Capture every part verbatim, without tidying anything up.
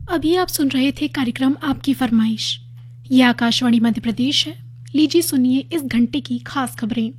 अभी आप सुन रहे थे कार्यक्रम आपकी फरमाइश। ये आकाशवाणी मध्य प्रदेश है। लीजिए सुनिए इस घंटे की खास खबरें।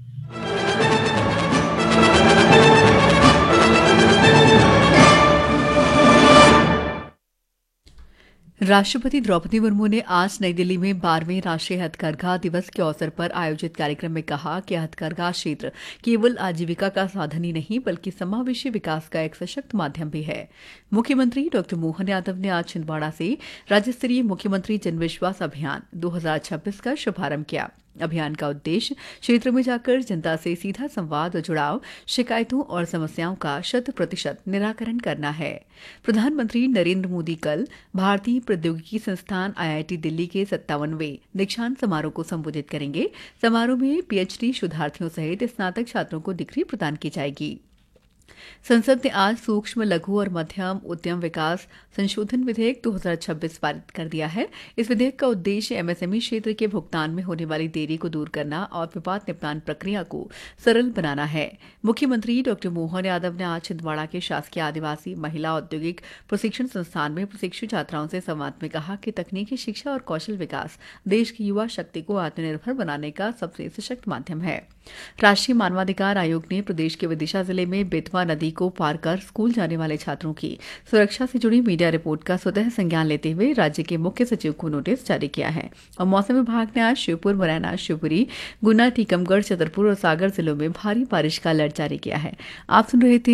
राष्ट्रपति द्रौपदी मुर्मू ने आज नई दिल्ली में बारहवें राष्ट्रीय हथकरघा दिवस के अवसर पर आयोजित कार्यक्रम में कहा कि हथकरघा क्षेत्र केवल आजीविका का साधन ही नहीं बल्कि समावेशी विकास का एक सशक्त माध्यम भी है। मुख्यमंत्री डॉ मोहन यादव ने आज छिंदवाड़ा से राज्य स्तरीय मुख्यमंत्री जनविश्वास अभियान दो हज़ार छब्बीस का शुभारंभ किया। अभियान का उद्देश्य क्षेत्र में जाकर जनता से सीधा संवाद और जुड़ाव, शिकायतों और समस्याओं का शत प्रतिशत निराकरण करना है। प्रधानमंत्री नरेंद्र मोदी कल भारतीय प्रौद्योगिकी संस्थान आई आई टी दिल्ली के सत्तावनवें दीक्षांत समारोह को संबोधित करेंगे। समारोह में पी एच डी शोधार्थियों सहित स्नातक छात्रों को डिग्री प्रदान की जाएगी। संसद ने आज सूक्ष्म, लघु और मध्यम उद्यम विकास संशोधन विधेयक दो हज़ार छब्बीस पारित कर दिया है। इस विधेयक का उद्देश्य एम एस एम ई क्षेत्र के भुगतान में होने वाली देरी को दूर करना और विवाद निपटान प्रक्रिया को सरल बनाना है। मुख्यमंत्री डॉ मोहन यादव ने आज छिंदवाड़ा के शासकीय आदिवासी महिला औद्योगिक प्रशिक्षण संस्थान में प्रशिक्षु छात्राओं से संवाद में कहा कि तकनीकी शिक्षा और कौशल विकास देश की युवा शक्ति को आत्मनिर्भर बनाने का सबसे सशक्त माध्यम है। राष्ट्रीय मानवाधिकार आयोग ने प्रदेश के विदिशा जिले में बेतवा नदी को पार कर स्कूल जाने वाले छात्रों की सुरक्षा से जुड़ी मीडिया रिपोर्ट का स्वतः संज्ञान लेते हुए राज्य के मुख्य सचिव को नोटिस जारी किया है। और मौसम विभाग ने आज श्योपुर, मुरैना, शिवपुरी, गुना, टीकमगढ़, छतरपुर और सागर जिलों में भारी बारिश का अलर्ट जारी किया है। आप सुन रहे थे